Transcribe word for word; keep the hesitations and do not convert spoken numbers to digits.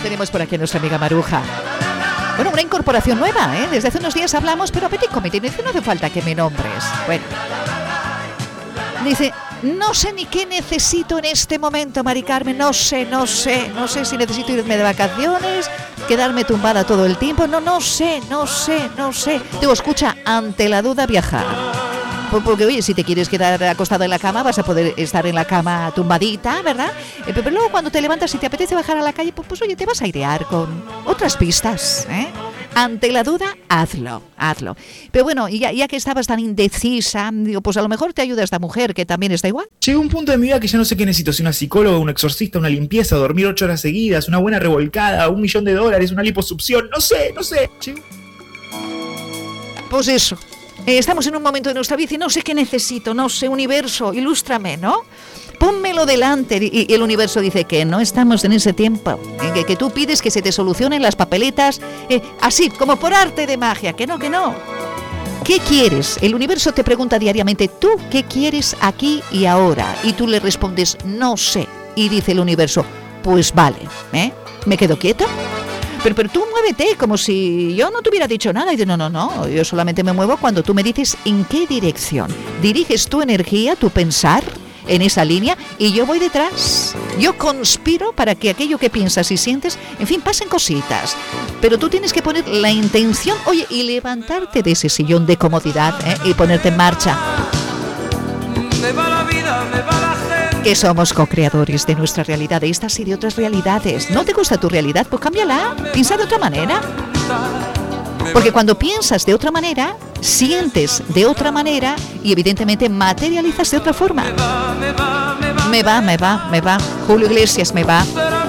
Tenemos por aquí a nuestra amiga Maruja. Bueno, una incorporación nueva, ¿eh? Desde hace unos días hablamos, pero Petit Comité me dice, no hace falta que me nombres. Bueno. Dice, no sé ni qué necesito en este momento, Mari Carmen, no sé, no sé, no sé si necesito irme de vacaciones, quedarme tumbada todo el tiempo, no, no sé, no sé, no sé. Digo, escucha, ante la duda viajar. Porque, oye, si te quieres quedar acostada en la cama, vas a poder estar en la cama tumbadita, ¿verdad? Eh, pero luego cuando te levantas y te apetece bajar a la calle, pues, pues oye, te vas a airear con otras pistas, ¿eh? Ante la duda, hazlo, hazlo. Pero bueno, ya, ya que estabas tan indecisa, digo, pues a lo mejor te ayuda esta mujer que también está igual. Llega un punto de mi vida que ya no sé qué necesito, si una psicóloga, un exorcista, una limpieza, dormir ocho horas seguidas, una buena revolcada, un millón de dólares, una liposucción, no sé, no sé. Pues eso. Eh, estamos en un momento de nuestra vida y no sé qué necesito, no sé, universo, ilústrame, ¿no? Pónmelo delante. Y, y el universo dice que no estamos en ese tiempo, eh, que, que tú pides que se te solucionen las papeletas, eh, así, como por arte de magia, que no, que no. ¿Qué quieres? El universo te pregunta diariamente, ¿tú qué quieres aquí y ahora? Y tú le respondes, no sé. Y dice el universo, pues vale, ¿eh? ¿Me quedo quieto? Pero, pero tú muévete como si yo no te hubiera dicho nada. Y dice, no, no, no, yo solamente me muevo cuando tú me dices en qué dirección. Diriges tu energía, tu pensar en esa línea y yo voy detrás. Yo conspiro para que aquello que piensas y sientes, en fin, pasen cositas. Pero tú tienes que poner la intención, oye, y levantarte de ese sillón de comodidad, ¿eh? Y ponerte en marcha. Me va la vida, me va la gente. Que somos co-creadores de nuestra realidad, de estas y de otras realidades. ¿No te gusta tu realidad? Pues cámbiala, piensa de otra manera. Porque cuando piensas de otra manera, sientes de otra manera y evidentemente materializas de otra forma. Me va, me va, me va. Julio Iglesias, me va.